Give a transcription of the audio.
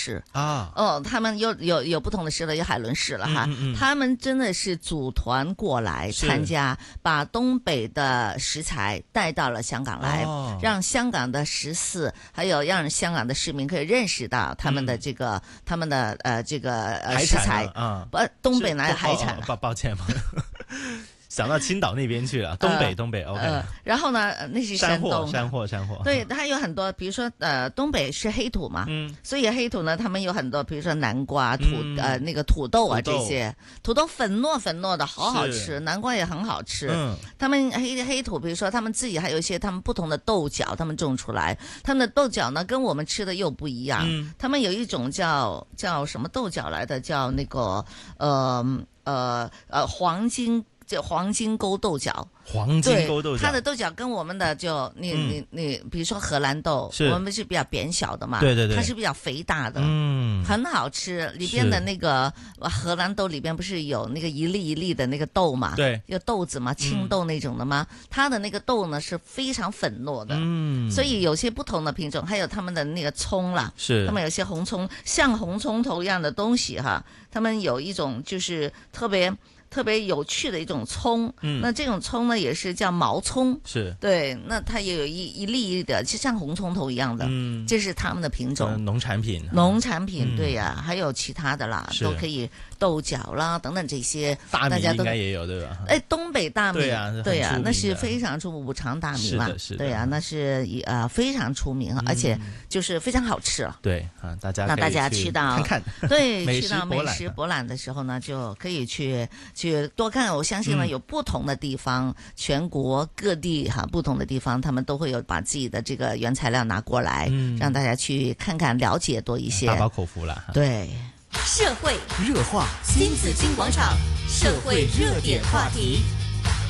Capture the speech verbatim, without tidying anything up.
士啊， 哦，他们有有有不同的士了，有海伦士了哈， 嗯嗯嗯他们真的是组团过来参加，把东北的食材带到了香港来， 哦、 让香港的食肆，还有让香港的市民可以认识到他们的这个、嗯、他们的呃这个呃食材啊， 不、嗯，东北哪有海产、啊？ 抱抱歉嘛。想到青岛那边去了，东北、呃、東北 OK、呃。 然後呢，那是山東， 山貨山貨。 對，它有很多，比如說呃東北是黑土嘛，嗯，所以黑土呢，他們有很多，比如說南瓜、土、嗯、呃那個土豆啊這些，土豆粉糯粉糯的，好好吃，南瓜也很好吃。嗯，他們黑黑土，比如說他們自己還有一些他們不同的豆角，他們種出來，他們的豆角呢跟我們吃的又不一樣，嗯，他們有一種叫叫什麼豆角來的，叫那個呃呃呃黃金。就黃金溝豆角， 黃金溝豆角， 它的豆角跟我們的就你、嗯、你你，比如說荷蘭豆，我們是比較扁小的嘛， 對對對， 它是比較肥大的， 嗯， 很好吃。裏邊的那個荷蘭豆裏邊不是有那個一粒一粒的那個豆嘛， 對， 有豆子嘛，青豆那種的嘛、嗯，它的那個豆呢是非常粉糯的，嗯，所以有些不同的品種，還有他們的那個蔥啦， 是， 他們有些紅蔥，像紅蔥頭一樣的東西哈，他們有一種就是特別。特別有趣的一種蔥，嗯，那這種蔥呢也是叫毛蔥， 是對，那它也有一一粒一粒的，就像紅蔥頭一樣的，嗯，這是他們的品種， 呃、農產品， 農產品， 嗯、 對呀、啊，還有其他的啦，都可以豆角啦等等這些， 大米應該也有對吧？ 哎，東北大米， 對呀、啊， 對呀、啊，那是非常出名，五常大米嘛， 是的，是的， 對呀、啊，那是呃非常出名、嗯，而且就是非常好吃， 對啊，大家讓大家去到看看， 對，去到美食博覽的時候呢，就可以去去多看。我相信呢，有不同的地方，嗯、全國各地哈，不同的地方，他們都會有把自己的這個原材料拿過來，嗯、讓大家去看看，了解多一些， 大飽口福了。 對， 社會熱話，新紫荊廣場社會熱點話題。